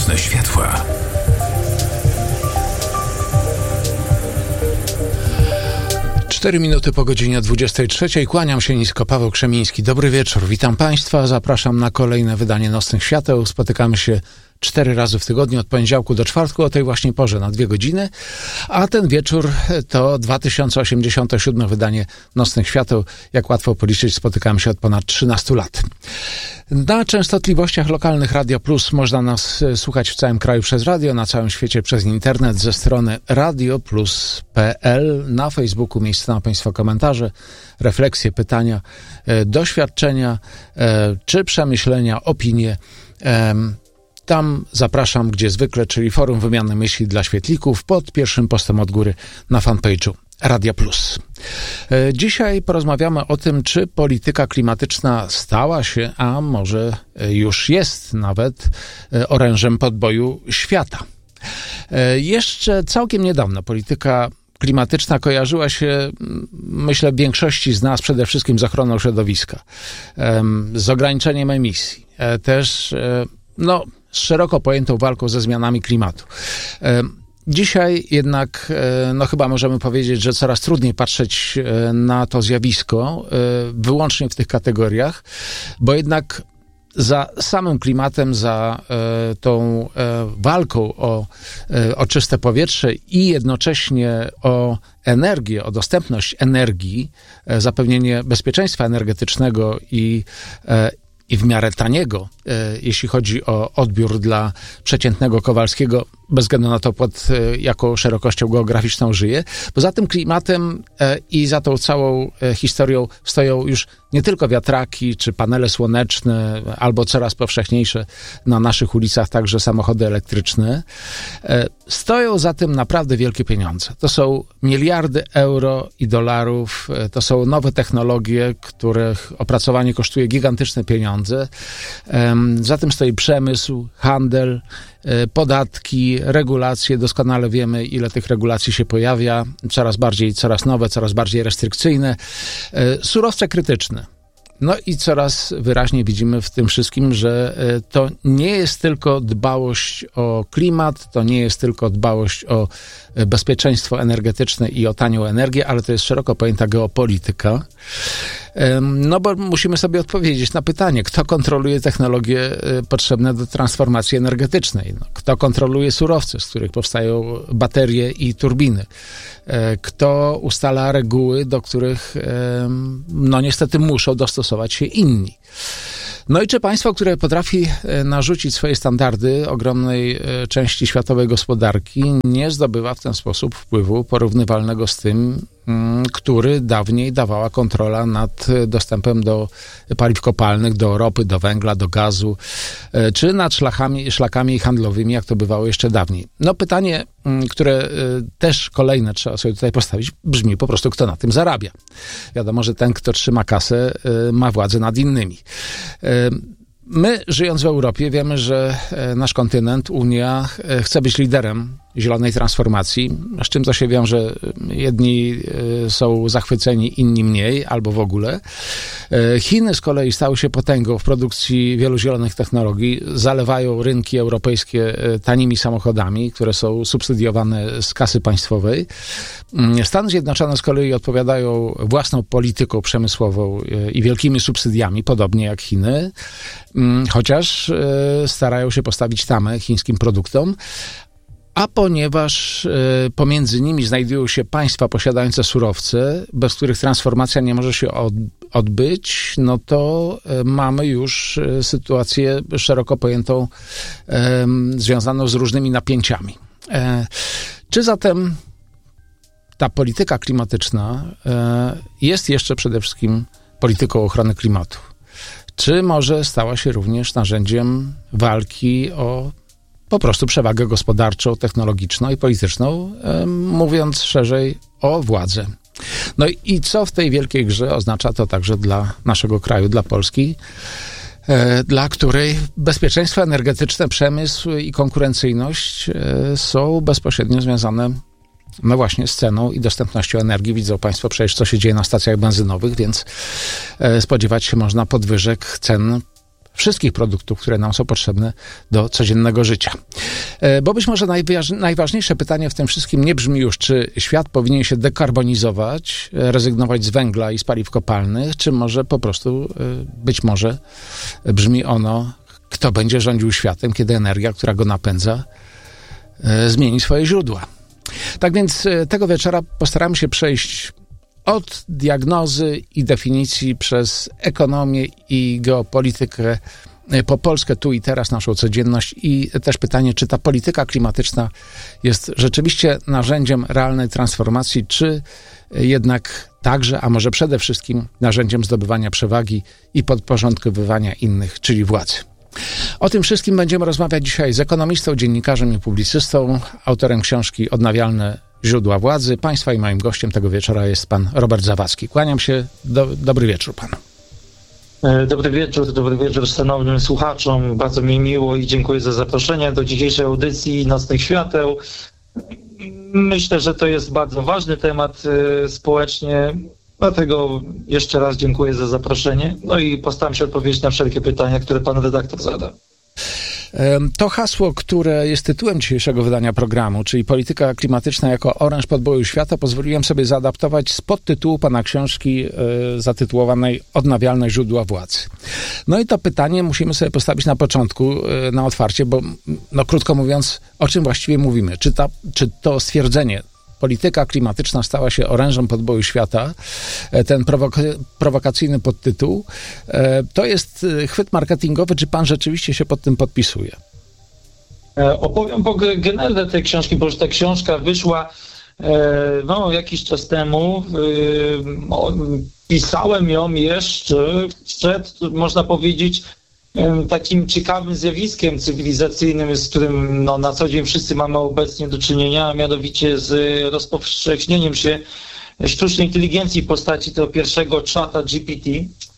Nocne światła. Cztery minuty po godzinie 23. Kłaniam się nisko, Paweł Krzemiński. Dobry wieczór, witam Państwa, zapraszam na kolejne wydanie Nocnych Świateł. Spotykamy się 4 razy w tygodniu, od poniedziałku do czwartku, o tej właśnie porze, na 2 godziny. A ten wieczór to 2087 wydanie Nocnych Świateł. Jak łatwo policzyć, spotykamy się od ponad 13 lat. Na częstotliwościach lokalnych Radio Plus można nas słuchać w całym kraju przez radio, na całym świecie przez internet ze strony radioplus.pl. Na Facebooku miejsce na Państwa komentarze, refleksje, pytania, doświadczenia czy przemyślenia, opinie. Tam zapraszam, gdzie zwykle, czyli Forum Wymiany Myśli dla Świetlików, pod pierwszym postem od góry na fanpage'u Radia Plus. Dzisiaj porozmawiamy o tym, czy polityka klimatyczna stała się, a może już jest nawet orężem podboju świata. Jeszcze całkiem niedawno polityka klimatyczna kojarzyła się, myślę, większości z nas przede wszystkim z ochroną środowiska, z ograniczeniem emisji, też z szeroko pojętą walką ze zmianami klimatu. Dzisiaj jednak, chyba możemy powiedzieć, że coraz trudniej patrzeć na to zjawisko wyłącznie w tych kategoriach, bo jednak za samym klimatem, za tą walką o czyste powietrze i jednocześnie o energię, o dostępność energii, zapewnienie bezpieczeństwa energetycznego i w miarę taniego, jeśli chodzi o odbiór dla przeciętnego Kowalskiego, bez względu na to, pod jaką szerokością geograficzną żyje. Poza tym klimatem i za tą całą historią stoją już nie tylko wiatraki czy panele słoneczne, albo coraz powszechniejsze na naszych ulicach także samochody elektryczne. Stoją za tym naprawdę wielkie pieniądze. To są miliardy euro i dolarów, to są nowe technologie, których opracowanie kosztuje gigantyczne pieniądze. Za tym stoi przemysł, handel, podatki, regulacje. Doskonale wiemy, ile tych regulacji się pojawia. Coraz nowe, coraz bardziej restrykcyjne. Surowce krytyczne. No i coraz wyraźniej widzimy w tym wszystkim, że to nie jest tylko dbałość o klimat, to nie jest tylko dbałość o bezpieczeństwo energetyczne i o tanią energię, ale to jest szeroko pojęta geopolityka. Bo musimy sobie odpowiedzieć na pytanie, kto kontroluje technologie potrzebne do transformacji energetycznej, kto kontroluje surowce, z których powstają baterie i turbiny, kto ustala reguły, do których niestety muszą dostosować się inni. No i czy państwo, które potrafi narzucić swoje standardy ogromnej części światowej gospodarki, nie zdobywa w ten sposób wpływu porównywalnego z tym, który dawniej dawała kontrola nad dostępem do paliw kopalnych, do ropy, do węgla, do gazu, czy nad szlakami handlowymi, jak to bywało jeszcze dawniej. Pytanie, które też kolejne trzeba sobie tutaj postawić, brzmi po prostu, kto na tym zarabia. Wiadomo, że ten, kto trzyma kasę, ma władzę nad innymi. My, żyjąc w Europie, wiemy, że nasz kontynent, Unia, chce być liderem zielonej transformacji, z czym to się wiąże. Jedni są zachwyceni, inni mniej, albo w ogóle. Chiny z kolei stały się potęgą w produkcji wielu zielonych technologii, zalewają rynki europejskie tanimi samochodami, które są subsydiowane z kasy państwowej. Stany Zjednoczone z kolei odpowiadają własną polityką przemysłową i wielkimi subsydiami, podobnie jak Chiny, chociaż starają się postawić tamę chińskim produktom. A ponieważ pomiędzy nimi znajdują się państwa posiadające surowce, bez których transformacja nie może się odbyć, to mamy już sytuację szeroko pojętą, związaną z różnymi napięciami. Czy zatem ta polityka klimatyczna jest jeszcze przede wszystkim polityką ochrony klimatu? Czy może stała się również narzędziem walki o po prostu przewagę gospodarczą, technologiczną i polityczną, mówiąc szerzej, o władzę? I co w tej wielkiej grze oznacza to także dla naszego kraju, dla Polski, dla której bezpieczeństwo energetyczne, przemysł i konkurencyjność są bezpośrednio związane właśnie z ceną i dostępnością energii. Widzą państwo przecież, co się dzieje na stacjach benzynowych, więc spodziewać się można podwyżek cen wszystkich produktów, które nam są potrzebne do codziennego życia. Bo być może najważniejsze pytanie w tym wszystkim nie brzmi już, czy świat powinien się dekarbonizować, rezygnować z węgla i z paliw kopalnych, czy może po prostu, być może brzmi ono, kto będzie rządził światem, kiedy energia, która go napędza, zmieni swoje źródła. Tak więc tego wieczora postaramy się przejść od diagnozy i definicji przez ekonomię i geopolitykę po Polskę, tu i teraz, naszą codzienność i też pytanie, czy ta polityka klimatyczna jest rzeczywiście narzędziem realnej transformacji, czy jednak także, a może przede wszystkim narzędziem zdobywania przewagi i podporządkowywania innych, czyli władzy. O tym wszystkim będziemy rozmawiać dzisiaj z ekonomistą, dziennikarzem i publicystą, autorem książki Odnawialne źródła władzy. Państwa i moim gościem tego wieczora jest pan Robert Zawadzki. Kłaniam się. Dobry wieczór panu. Dobry wieczór szanownym słuchaczom. Bardzo mi miło i dziękuję za zaproszenie do dzisiejszej audycji Nocnych Świateł. Myślę, że to jest bardzo ważny temat społecznie, dlatego jeszcze raz dziękuję za zaproszenie. No i postaram się odpowiedzieć na wszelkie pytania, które pan redaktor zada. To hasło, które jest tytułem dzisiejszego wydania programu, czyli polityka klimatyczna jako oręż podboju świata, pozwoliłem sobie zaadaptować z podtytułu pana książki zatytułowanej Odnawialne źródła władzy. No i to pytanie musimy sobie postawić na początku, na otwarcie, bo krótko mówiąc, o czym właściwie mówimy? Czy to stwierdzenie polityka klimatyczna stała się orężem podboju świata, ten prowokacyjny podtytuł, to jest chwyt marketingowy, czy pan rzeczywiście się pod tym podpisuje? Opowiem po genezę tej książki, bo już ta książka wyszła jakiś czas temu. Pisałem ją jeszcze przed, można powiedzieć, takim ciekawym zjawiskiem cywilizacyjnym, z którym na co dzień wszyscy mamy obecnie do czynienia, a mianowicie z rozpowszechnieniem się sztucznej inteligencji w postaci tego pierwszego czata GPT.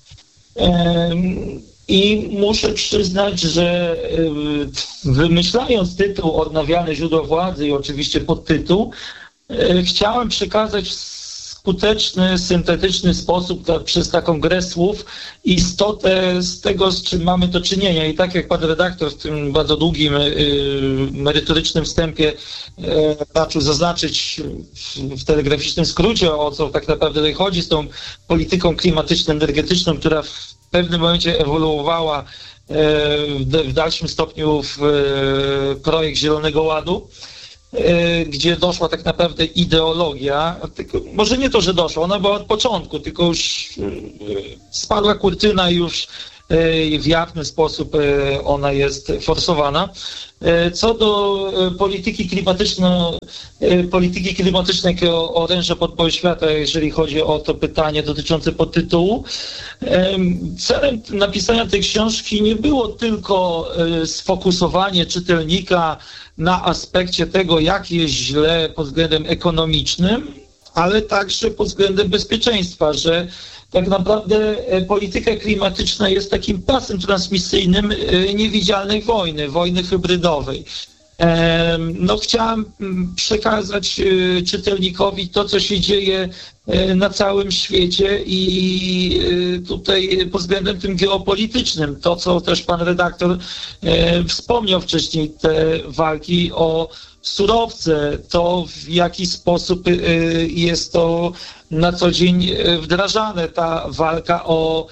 I muszę przyznać, że wymyślając tytuł Odnawialne źródła władzy i oczywiście podtytuł, chciałem przekazać skuteczny, syntetyczny sposób przez taką grę słów istotę z tego, z czym mamy do czynienia. I tak jak pan redaktor w tym bardzo długim, merytorycznym wstępie raczył zaznaczyć w telegraficznym skrócie, o co tak naprawdę tutaj chodzi z tą polityką klimatyczno-energetyczną, która w pewnym momencie ewoluowała w dalszym stopniu w projekt Zielonego Ładu, gdzie doszła tak naprawdę ideologia, tylko, może nie to, że doszła, ona była od początku, tylko już spadła kurtyna i już w jawny sposób ona jest forsowana. Co do polityki klimatycznej jako oręża podboju świata, jeżeli chodzi o to pytanie dotyczące podtytułu, celem napisania tej książki nie było tylko sfokusowanie czytelnika na aspekcie tego, jak jest źle pod względem ekonomicznym, ale także pod względem bezpieczeństwa, że tak naprawdę polityka klimatyczna jest takim pasem transmisyjnym niewidzialnej wojny hybrydowej. Chciałem przekazać czytelnikowi to, co się dzieje na całym świecie i tutaj pod względem tym geopolitycznym, to co też pan redaktor wspomniał wcześniej, te walki o surowce, to w jaki sposób jest to na co dzień wdrażane, ta walka o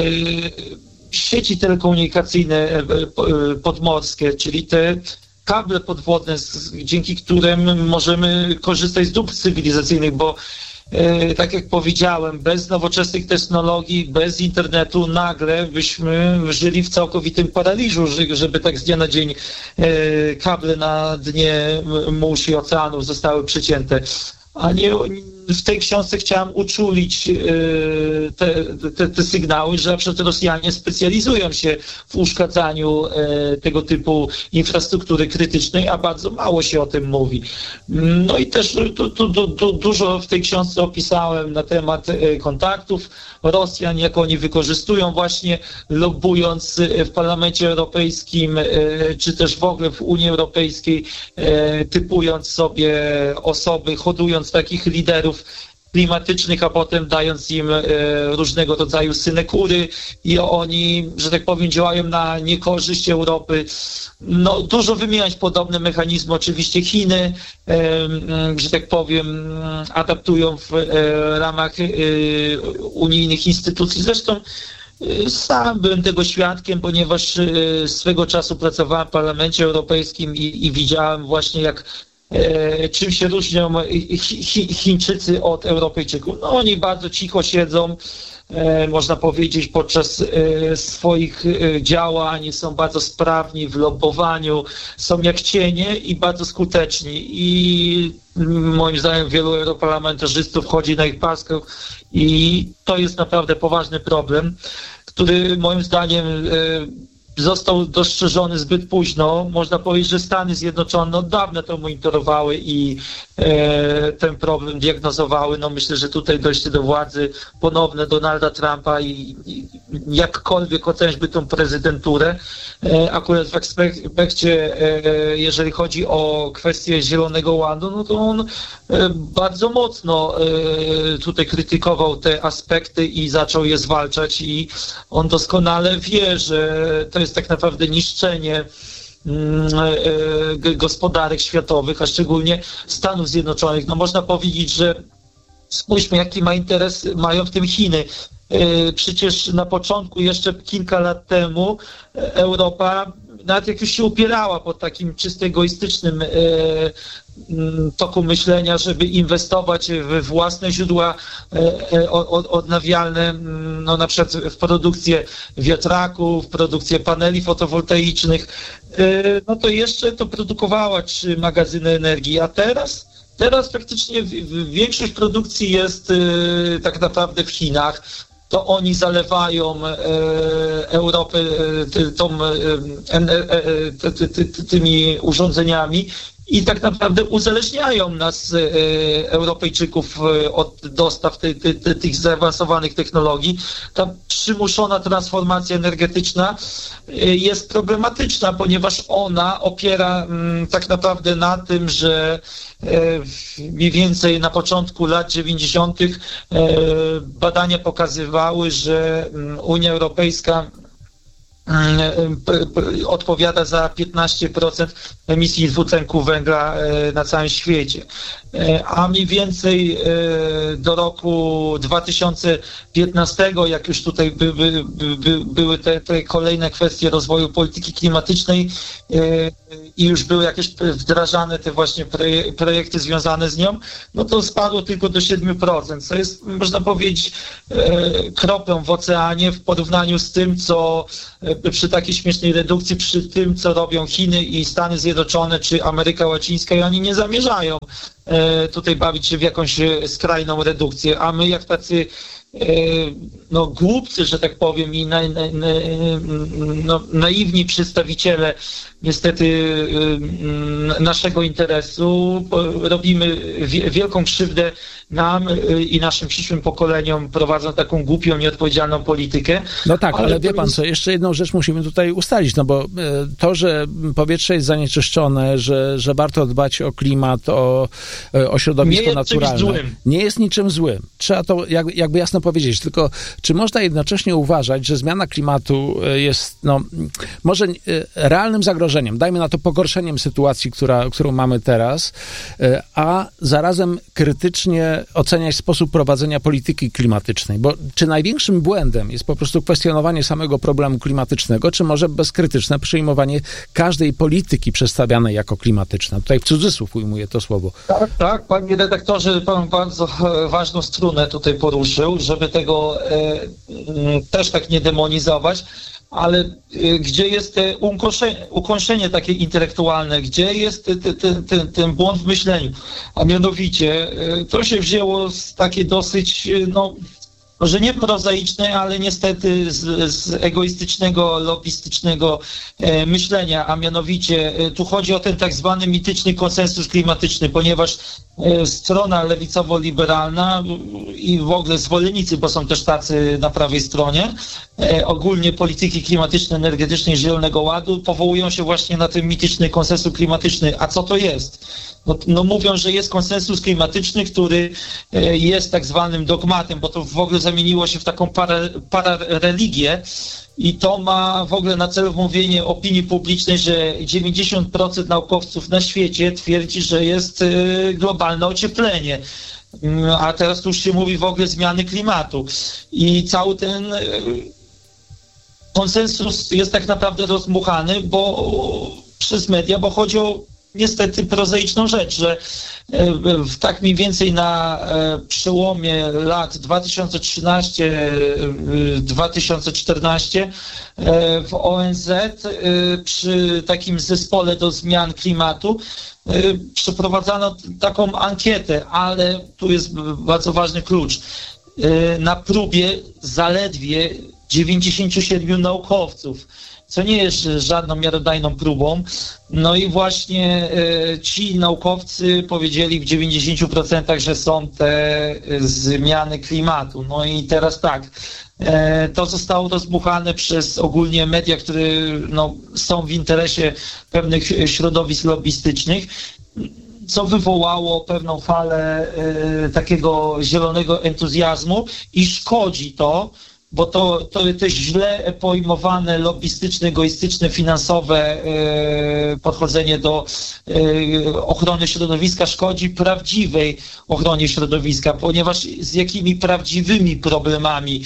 sieci telekomunikacyjne podmorskie, czyli te kable podwodne, dzięki którym możemy korzystać z dóbr cywilizacyjnych, bo tak jak powiedziałem, bez nowoczesnych technologii, bez internetu nagle byśmy żyli w całkowitym paraliżu, żeby tak z dnia na dzień kable na dnie mórz i oceanów zostały przecięte. A nie, w tej książce chciałem uczulić te sygnały, że na przykład Rosjanie specjalizują się w uszkadzaniu tego typu infrastruktury krytycznej, a bardzo mało się o tym mówi. No i też dużo w tej książce opisałem na temat kontaktów Rosjan, jak oni wykorzystują właśnie lobbując w Parlamencie Europejskim, czy też w ogóle w Unii Europejskiej, typując sobie osoby, hodując takich liderów klimatycznych, a potem dając im różnego rodzaju synekury i oni, że tak powiem, działają na niekorzyść Europy. No, dużo wymieniać podobne mechanizmy. Oczywiście Chiny, że tak powiem, adaptują w ramach unijnych instytucji. Zresztą sam byłem tego świadkiem, ponieważ swego czasu pracowałem w Parlamencie Europejskim i widziałem właśnie, czym się różnią Chińczycy od Europejczyków. No, oni bardzo cicho siedzą, można powiedzieć, podczas swoich działań, są bardzo sprawni w lobbowaniu, są jak cienie i bardzo skuteczni. I moim zdaniem wielu europarlamentarzystów chodzi na ich paskę i to jest naprawdę poważny problem, który moim zdaniem został dostrzeżony zbyt późno. Można powiedzieć, że Stany Zjednoczone od dawna to monitorowały i ten problem diagnozowały. No myślę, że tutaj dojście do władzy ponowne Donalda Trumpa i jakkolwiek ocenićby tą prezydenturę, akurat w aspekcie, jeżeli chodzi o kwestię Zielonego Ładu, no to on bardzo mocno tutaj krytykował te aspekty i zaczął je zwalczać i on doskonale wie, że to jest tak naprawdę niszczenie gospodarek światowych, a szczególnie Stanów Zjednoczonych. No można powiedzieć, że spójrzmy, jaki interes mają w tym Chiny. Przecież na początku, jeszcze kilka lat temu, Europa, nawet jak już się upierała pod takim czysto egoistycznym toku myślenia, żeby inwestować we własne źródła odnawialne, no na przykład w produkcję wiatraków, w produkcję paneli fotowoltaicznych, no to jeszcze to produkowała 3 magazyny energii, a teraz praktycznie większość produkcji jest tak naprawdę w Chinach. To oni zalewają Europę tymi urządzeniami i tak naprawdę uzależniają nas, Europejczyków, od dostaw tych zaawansowanych technologii. Ta przymuszona transformacja energetyczna jest problematyczna, ponieważ ona opiera tak naprawdę na tym, że mniej więcej na początku lat 90. badania pokazywały, że Unia Europejska odpowiada za 15% emisji dwutlenku węgla na całym świecie. A mniej więcej do roku 2015, jak już tutaj były te kolejne kwestie rozwoju polityki klimatycznej i już były jakieś wdrażane te właśnie projekty związane z nią, no to spadło tylko do 7%, co jest, można powiedzieć, kroplą w oceanie w porównaniu z tym, co przy takiej śmiesznej redukcji, przy tym, co robią Chiny i Stany Zjednoczone, czy Ameryka Łacińska, i oni nie zamierzają tutaj bawić się w jakąś skrajną redukcję, a my jak tacy głupcy, że tak powiem, i naiwni przedstawiciele niestety naszego interesu robimy wielką krzywdę nam i naszym przyszłym pokoleniom, prowadząc taką głupią, nieodpowiedzialną politykę. No tak, ale wie pan co, jeszcze jedną rzecz musimy tutaj ustalić, no bo to, że powietrze jest zanieczyszczone, że warto dbać o klimat, o środowisko naturalne, nie jest niczym złym. Trzeba to jakby jasno powiedzieć, tylko czy można jednocześnie uważać, że zmiana klimatu jest może realnym zagrożeniem, dajmy na to pogorszeniem sytuacji, którą mamy teraz, a zarazem krytycznie oceniać sposób prowadzenia polityki klimatycznej, bo czy największym błędem jest po prostu kwestionowanie samego problemu klimatycznego, czy może bezkrytyczne przyjmowanie każdej polityki przedstawianej jako klimatyczna? Tutaj w cudzysłów ujmuję to słowo. Tak, panie redaktorze, pan bardzo ważną strunę tutaj poruszył, żeby tego też tak nie demonizować, ale gdzie jest ukąszenie takie intelektualne, gdzie jest ten błąd w myśleniu? A mianowicie to się wzięło z takiej dosyć, może nie prozaicznej, ale niestety z egoistycznego, lobbystycznego myślenia, a mianowicie tu chodzi o ten tak zwany mityczny konsensus klimatyczny, ponieważ strona lewicowo-liberalna i w ogóle zwolennicy, bo są też tacy na prawej stronie, ogólnie polityki klimatyczno-energetycznej Zielonego Ładu powołują się właśnie na ten mityczny konsensus klimatyczny. A co to jest? No mówią, że jest konsensus klimatyczny, który jest tak zwanym dogmatem, bo to w ogóle zamieniło się w taką parareligię i to ma w ogóle na celu mówienie opinii publicznej, że 90% naukowców na świecie twierdzi, że jest globalne ocieplenie. A teraz tu już się mówi w ogóle zmiany klimatu. I cały ten konsensus jest tak naprawdę rozdmuchany przez media, bo chodzi o niestety prozaiczną rzecz, że tak mniej więcej na przełomie lat 2013-2014 w ONZ przy takim zespole do zmian klimatu przeprowadzano taką ankietę, ale tu jest bardzo ważny klucz. Na próbie zaledwie 97 naukowców, co nie jest żadną miarodajną próbą. No i właśnie ci naukowcy powiedzieli w 90%, że są te zmiany klimatu. No i teraz tak, to zostało rozbuchane przez ogólnie media, które są w interesie pewnych środowisk lobbystycznych, co wywołało pewną falę takiego zielonego entuzjazmu i szkodzi to, bo to jest źle pojmowane lobbystyczne, egoistyczne, finansowe podchodzenie do ochrony środowiska szkodzi prawdziwej ochronie środowiska, ponieważ z jakimi prawdziwymi problemami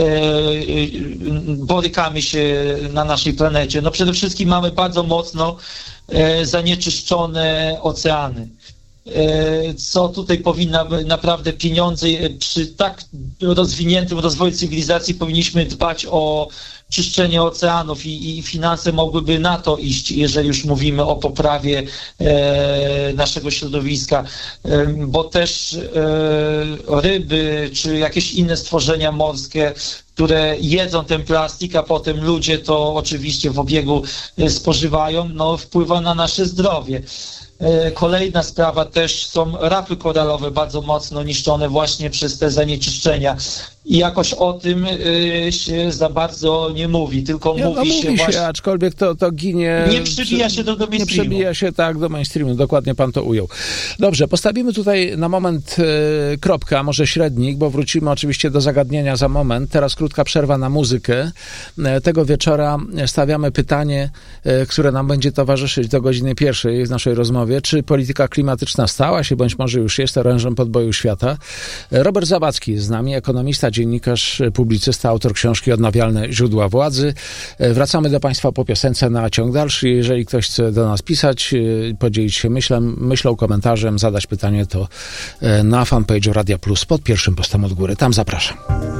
borykamy się na naszej planecie. No przede wszystkim mamy bardzo mocno zanieczyszczone oceany. Co tutaj powinna naprawdę pieniądze przy tak rozwiniętym rozwoju cywilizacji powinniśmy dbać o czyszczenie oceanów i finanse mogłyby na to iść, jeżeli już mówimy o poprawie naszego środowiska, bo też ryby czy jakieś inne stworzenia morskie, które jedzą ten plastik, a potem ludzie to oczywiście w obiegu spożywają, wpływa na nasze zdrowie. Kolejna sprawa też są rafy koralowe bardzo mocno niszczone właśnie przez te zanieczyszczenia. I jakoś o tym się za bardzo nie mówi, tylko mówi się właśnie... aczkolwiek to ginie... Nie przebija się do mainstreamu. Nie przebija się do mainstreamu, dokładnie pan to ujął. Dobrze, postawimy tutaj na moment kropkę, a może średnik, bo wrócimy oczywiście do zagadnienia za moment. Teraz krótka przerwa na muzykę. Tego wieczora stawiamy pytanie, które nam będzie towarzyszyć do godziny 1 w naszej rozmowie. Czy polityka klimatyczna stała się, bądź może już jest orężem podboju świata? Robert Zawadzki jest z nami, ekonomista, dziennikarz, publicysta, autor książki Odnawialne źródła władzy. Wracamy do państwa po piosence na ciąg dalszy. Jeżeli ktoś chce do nas pisać, podzielić się myślą, komentarzem, zadać pytanie, to na fanpage'u Radia Plus pod pierwszym postem od góry. Tam zapraszam.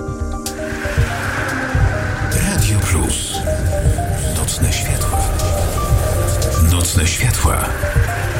Radio Plus. Nocne światła. Nocne światła.